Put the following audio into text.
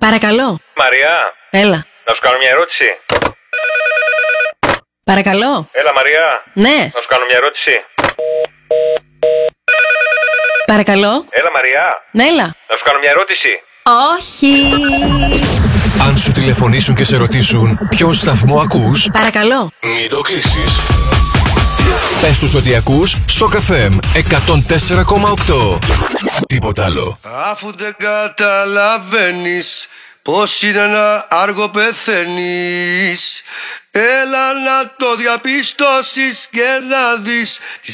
Παρακαλώ. Μαριά. Έλα. Να σου κάνω μια ερώτηση. Παρακαλώ. Έλα, Μαριά. Ναι. Να σου κάνω μια ερώτηση. Παρακαλώ. Έλα, Μαριά. Ναι, έλα. Να σου κάνω μια ερώτηση. Όχι. Αν σου τηλεφωνήσουν και σε ρωτήσουν ποιον σταθμό ακούς, Παρακαλώ. μην το κλείσεις. Πες τους ότι ακούς Shock FM 104,8. Τίποτα άλλο. Αφού δεν καταλαβαίνεις πως είναι να άργο πεθαίνεις, έλα να το διαπιστώσεις και να δεις